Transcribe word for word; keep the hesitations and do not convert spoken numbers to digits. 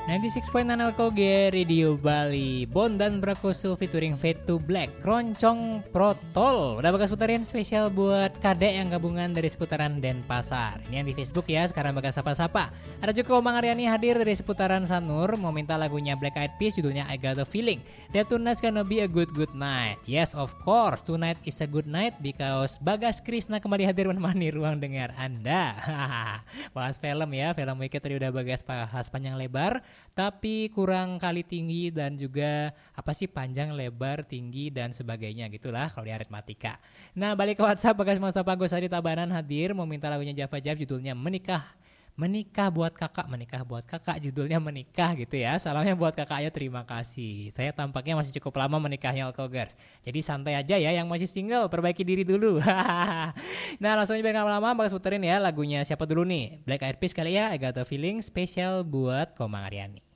sembilan puluh enam koma enam L K G Radio Bali, Bon dan Brakoso featuring Fade to Black, Keroncong Protol. Udah bagas putarin spesial buat kadek yang gabungan dari seputaran Denpasar. Ini yang di Facebook ya, sekarang bagas sapa-sapa. Ada juga Omang Aryani hadir dari seputaran Sanur, mau minta lagunya Black Eyed Peas judulnya I Got a Feeling. That tonight's gonna be a good good night. Yes of course, tonight is a good night because Bagas Krisna kembali hadir menemani ruang dengar Anda. Bahas film ya, film Wicked tadi udah bagas bahas panjang lebar. Tapi kurang kali tinggi dan juga apa sih panjang lebar tinggi dan sebagainya gitulah kalau di aritmatika. Nah balik ke WhatsApp, Bagas Mustafa Gosari Tabanan hadir mau minta lagunya Java Jab judulnya Menikah. Menikah buat kakak, menikah buat kakak judulnya Menikah gitu ya. Salamnya buat kakaknya, terima kasih. Saya tampaknya masih cukup lama menikahnya Alkogers. Jadi santai aja ya yang masih single, perbaiki diri dulu. Nah langsung aja biar gak lama Bagas puterin ya lagunya siapa dulu nih. Black Eyed Peas kali ya, I Got a Feeling spesial buat Komang Aryani.